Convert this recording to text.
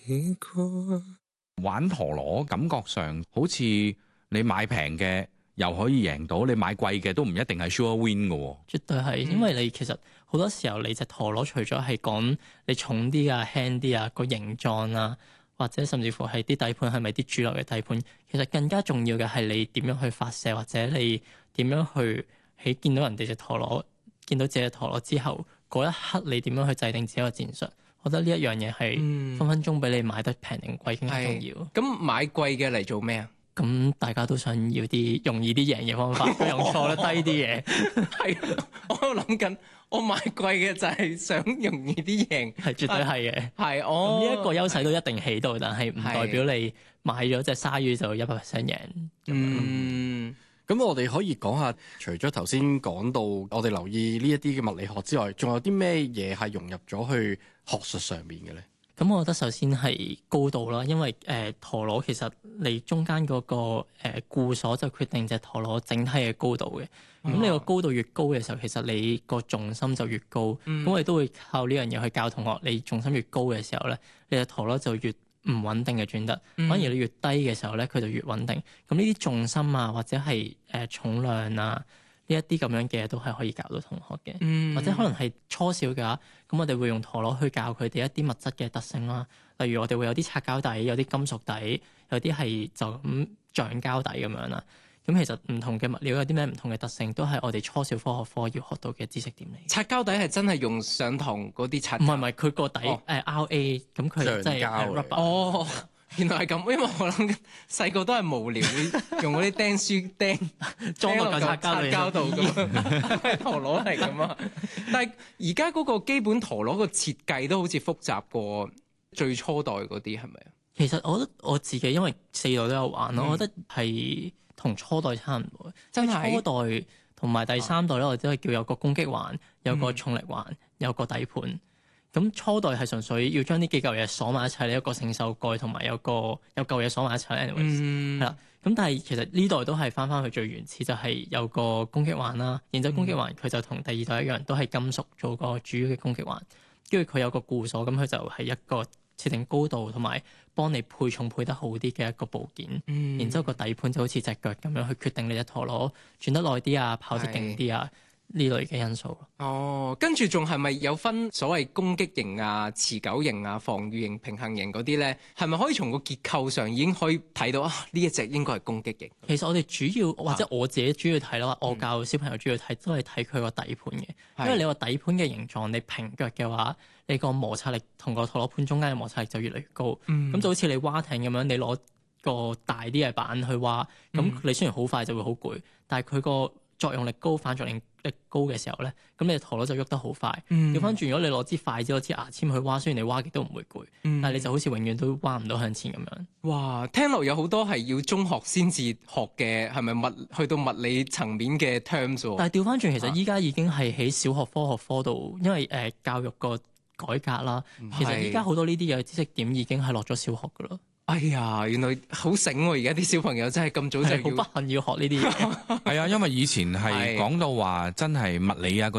玩陀螺感覺上好似你買平嘅又可以贏到，你買貴嘅都唔一定係 sure win 嘅喎。 絕對係，因為你其實好多時候你隻陀螺除咗係講你重啲啊、輕啲啊、個形狀啊，或者甚至乎係啲底盤係咪啲主流嘅底盤，其實更加重要嘅係你點樣去發射，或者你點樣去喺見到人哋隻陀螺、見到自己隻陀螺之後嗰一刻，你點樣去制定自己嘅戰術。我覺得呢一樣嘢係分分鐘比你買得平定貴更加重要。 咁買貴嘅嚟做咩啊？ 咁大家都想要啲容易啲贏嘅方法，用錯得低啲嘢。 係，我諗緊，我買貴嘅就係想容易啲贏， 係絕對係嘅。 係我呢一個優勢都一定起到，但係唔代表你買咗隻鯊魚就100% 贏。 咁我哋可以講下，除咗頭先講到我哋留意呢一啲嘅物理學之外，仲有啲咩嘢係融入咗去學術上面嘅咧？ 咁我覺得首先係高度啦，因為陀螺其實你中間嗰個固鎖就決定隻陀螺整體嘅高度嘅。咁你個高度越高嘅時候，其實你個重心就越高。咁我哋都會靠呢樣嘢去教同學，你重心越高嘅時候咧，你隻陀螺就越唔穩定嘅轉得，反而你越低嘅時候咧，佢就越穩定。咁呢啲重心啊，或者係重量啊，呢一啲咁樣嘅嘢都係可以教到同學嘅。或者可能係初小嘅話，咁我哋會用陀螺去教佢哋一啲物質嘅特性啦。例如我哋會有啲擦膠底，有啲金屬底，有啲係就咁橡膠底咁樣啦。咁其實唔同嘅物料有啲咩唔同嘅特性，都係我哋初小科學科要學到嘅知識點嚟。 擦膠底係真係用上堂嗰啲擦？ 唔係，佢個底RA，咁佢真係 rubber。 哦，原來係咁，因為我諗細個都係無聊，用嗰啲釘書釘裝落個擦膠度咁，陀螺嚟㗎嘛。但係而家嗰個基本陀螺個設計都好似複雜過最初代嗰啲，係咪啊？ 其實我覺得我自己因為4代都有玩咯，我覺得係同初代差唔多。 真係初代同埋第3代咧，我哋都係叫有個攻擊環，有個重力環，有個底盤。咁初代係純粹要將呢幾嚿嘢鎖埋一齊，有一個承受蓋同埋有嚿嘢鎖埋一齊。anyways 係啦。咁但係其實呢代都係翻去最原始，就係有個攻擊環啦。然之後攻擊環佢就同第2代一樣，都係金屬做個主要嘅攻擊環。跟住佢有個固鎖，咁佢就係一個設定高度同埋幫你配重配得好啲嘅一個部件。然之後個底盤就好似隻腳咁樣去決定你隻陀螺轉得耐啲啊，跑得勁啲啊。呢類嘅因素。 哦，跟住仲係咪有分所謂攻擊型啊、持久型啊、防禦型、平衡型嗰啲咧？係咪可以從個結構上已經可以睇到啊？呢一隻應該係攻擊型。 其實我哋主要或者我自己主要睇啦，我教小朋友主要睇都係睇佢個底盤嘅。因為你個底盤嘅形狀，你平腳嘅話，你個摩擦力同個陀螺盤中間嘅摩擦力就越嚟越高。咁就好似你划艇咁樣，你攞個大啲嘅板去划，咁你雖然好快就會好攰，但係佢個作用力高、反作用力高嘅時候咧，咁你陀螺就喐得好快。調翻轉，如果你攞支筷子、攞支牙籤去划，雖然你划極都唔會攰，但係你就好似永遠都划唔到向前咁樣。 哇！聽落有好多係要中學先至學嘅，係咪去到物理層面嘅 terms？ 但係調翻轉，其實依家已經係喺小學科學科度，因為教育個改革啦，其實依家好多呢啲嘅知識點已經係落咗小學噶啦。 哎呀，原來好醒喎！而家啲小朋友真係咁早就要好不幸要學呢啲嘢。 係啊，因為以前係講到話真係物理啊。